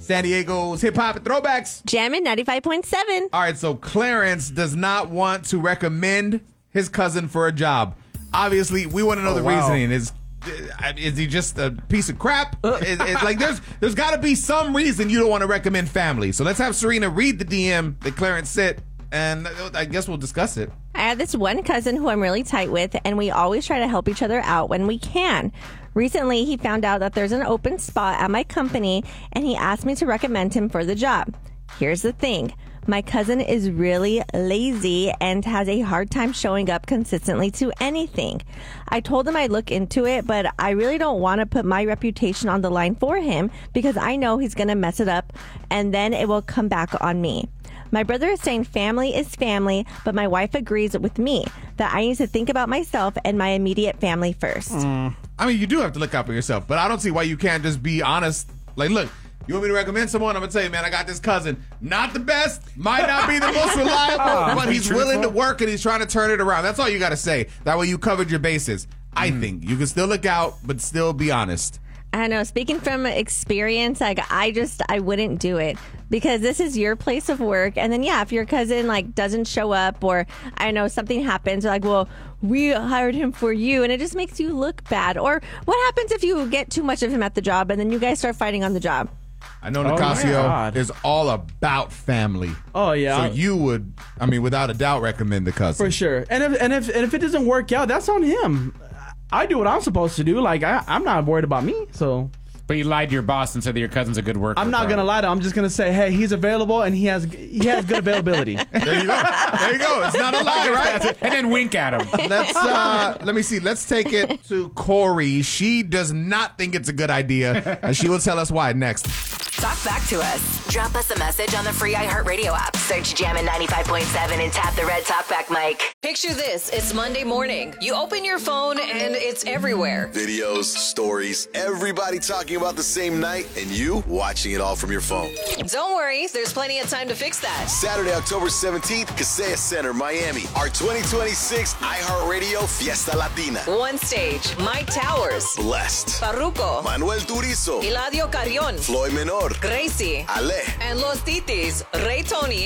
San Diego's Hip Hop and Throwbacks. Jammin' 95.7. All right, so Clarence does not want to recommend his cousin for a job. Obviously, we want to know the reasoning. Is he just a piece of crap? Like there's got to be some reason you don't want to recommend family. So let's have Serena read the DM that Clarence sent, and I guess we'll discuss it. I have this one cousin who I'm really tight with, and we always try to help each other out when we can. Recently, he found out that there's an open spot at my company, and he asked me to recommend him for the job. Here's the thing. My cousin is really lazy and has a hard time showing up consistently to anything. I told him I'd look into it, but I really don't want to put my reputation on the line for him because I know he's going to mess it up, and then it will come back on me. My brother is saying family is family, but my wife agrees with me that I need to think about myself and my immediate family first. I mean, you do have to look out for yourself, but I don't see why you can't just be honest. Like, look, you want me to recommend someone? I'm going to tell you, man, I got this cousin. Not the best, might not be the most reliable, but he's willing to work and he's trying to turn it around. That's all you got to say. That way you covered your bases. I think you can still look out, but still be honest. I know. Speaking from experience, like I wouldn't do it because this is your place of work. And then, if your cousin like doesn't show up or I know something happens, like, well, we hired him for you, and it just makes you look bad. Or what happens if you get too much of him at the job and then you guys start fighting on the job? I know Nicasio is all about family. Oh yeah. So you would, I mean, without a doubt, recommend the cousin for sure. And if it doesn't work out, that's on him. I do what I'm supposed to do. Like, I'm not worried about me, so. But you lied to your boss and said that your cousin's a good worker. I'm not going to lie to him. I'm just going to say, hey, he's available and he has good availability. There you go. There you go. It's not a lie, right? And then wink at him. Let me see. Let's take it to Corey. She does not think it's a good idea, and she will tell us why next. Talk back to us. Drop us a message on the free iHeartRadio app. Search Jammin' 95.7 and tap the red talkback mic. Picture this. It's Monday morning. You open your phone and it's everywhere. Videos, stories, everybody talking about the same night, and you watching it all from your phone. Don't worry. There's plenty of time to fix that. Saturday, October 17th, Kaseya Center, Miami. Our 2026 iHeartRadio Fiesta Latina. One stage. Mike Towers. Blessed. Farruko. Manuel Turizo. Eladio Carrion. Floyd Menor. Gracie. Ale. And Los Titis. Ray Tony